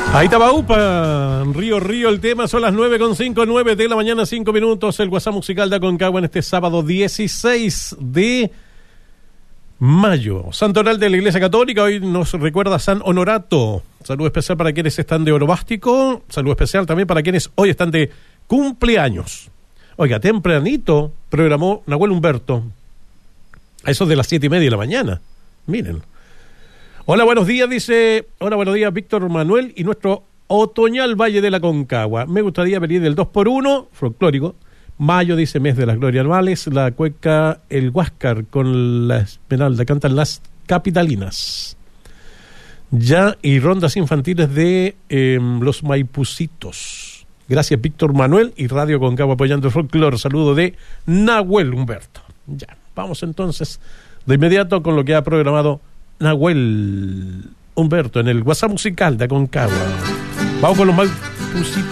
Ahí estaba Upa, Río, el tema, son las 9:05, 9 de la mañana, 5 minutos, el WhatsApp musical de Aconcagua en este sábado 16 de mayo. Santoral de la Iglesia Católica, hoy nos recuerda San Honorato. Saludo especial para quienes están de orobástico, saludo especial también para quienes hoy están de cumpleaños. Oiga, tempranito programó Nahuel Humberto, a eso de las 7:30 de la mañana, miren. Hola, buenos días, dice. Hola, buenos días, Víctor Manuel y nuestro otoñal Valle de la Aconcagua. Me gustaría venir del 2x1, folclórico. Mayo, dice, mes de las glorias anuales. La cueca El Huáscar con la Esmeralda. Cantan las capitalinas. Ya, y rondas infantiles de los Maipucitos. Gracias, Víctor Manuel y Radio Aconcagua apoyando el folclore. Saludo de Nahuel Humberto. Ya, vamos entonces de inmediato con lo que ha programado Nahuel Humberto en el WhatsApp musical de Aconcagua. Vamos con los Maipucitos.